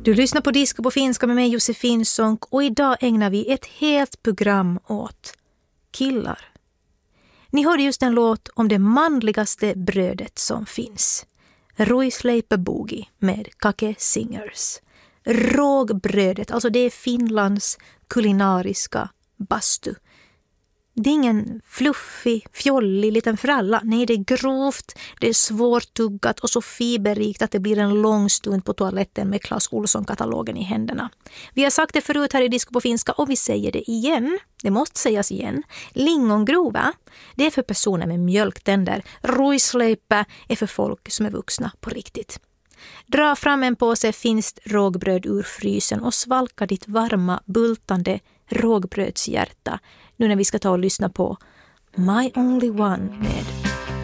Du lyssnar på Disco på finska med mig Josefin Sonck och idag ägnar vi ett helt program åt killar. Ni hörde just en låt om det manligaste brödet som finns. Ruisleipäbugi med Kake Singers. Rågbrödet, alltså det är Finlands kulinariska bastu. Det är ingen fluffig, fjollig liten fralla. Nej, det är grovt, det är svårtuggat och så fiberrikt att det blir en lång stund på toaletten med Clas Ohlson-katalogen i händerna. Vi har sagt det förut här i Disco på finska och vi säger det igen. Det måste sägas igen. Lingongrova, det är för personer med mjölktänder. Ruisleipä är för folk som är vuxna på riktigt. Dra fram en påse finskt rågbröd ur frysen och svalka ditt varma, bultande rågbrödshjärta nu när vi ska ta och lyssna på My Only One med